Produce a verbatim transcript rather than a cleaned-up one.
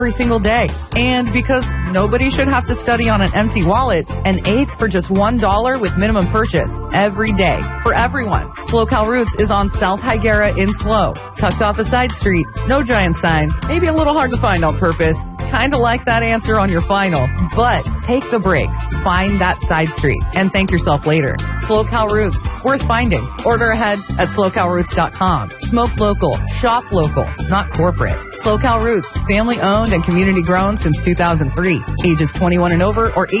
every single day. And because nobody should have to study on an empty wallet, an eighth for just one dollar with minimum purchase every day for everyone. Slow Cal Roots is on South Higuera in Slow, tucked off a side street, no giant sign, maybe a little hard to find on purpose. Kind of like that answer on your final, but take the break. Find that side street and thank yourself later. Slow Cal Roots, worth finding. Order ahead at slow cal roots dot com. Smoke local, shop local, not corporate. Slow Cal Roots, family owned and community grown since two thousand three. Ages twenty-one and over or